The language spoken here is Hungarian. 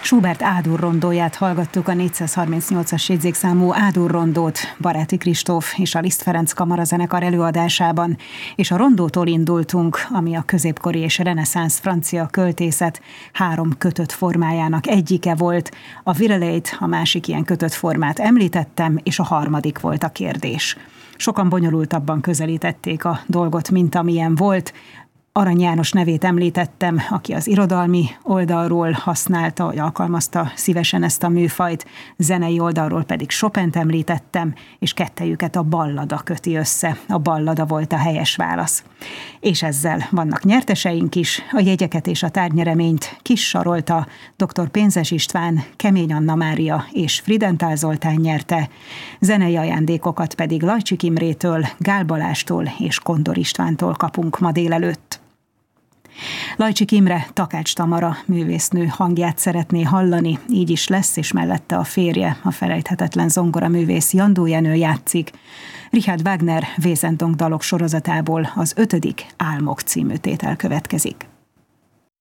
Schubert A-dur rondóját hallgattuk, a 438-as jegyzékszámú A-dur rondót Baráti Kristóf és a Liszt Ferenc kamarazenekar előadásában, és a rondótól indultunk, ami a középkori és reneszánsz francia költészet 3 kötött formájának egyike volt. A virelét, a másik ilyen kötött formát említettem, és a harmadik volt a kérdés. Sokan bonyolultabban közelítették a dolgot, mint amilyen volt. Arany János nevét említettem, aki az irodalmi oldalról használta, vagy alkalmazta szívesen ezt a műfajt, zenei oldalról pedig Chopint említettem, és kettejüket a ballada köti össze. A ballada volt a helyes válasz. És ezzel vannak nyerteseink is, a jegyeket és a tárgynyereményt kisarolta dr. Pénzes István, Kemény Anna Mária és Friedenthal Zoltán nyerte, zenei ajándékokat pedig Lajcsik Imrétől, Gál Balástól és Kondor Istvántól kapunk ma délelőtt. Lajcsik Imre Takács Tamara művésznő hangját szeretné hallani, így is lesz, és mellette a férje, a felejthetetlen zongoraművész Jandó Jenő játszik. Richard Wagner Wesendonck dalok sorozatából az 5. Álmok című tétel következik.